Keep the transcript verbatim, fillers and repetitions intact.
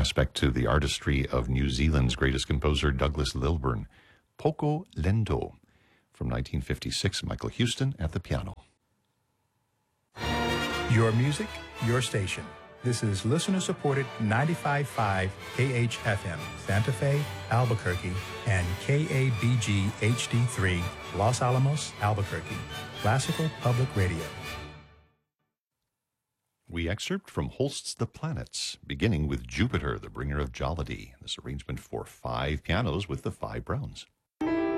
aspect to the artistry of New Zealand's greatest composer, Douglas Lilburn. Poco Lento. From nineteen fifty-six, Michael Houston at the piano. Your music, your station. This is listener-supported ninety-five point five K H F M, Santa Fe, Albuquerque, and K A B G H D three, Los Alamos, Albuquerque. Classical Public Radio. We excerpt from Holst's The Planets, beginning with Jupiter, the bringer of jollity. This arrangement for five pianos with the five Browns.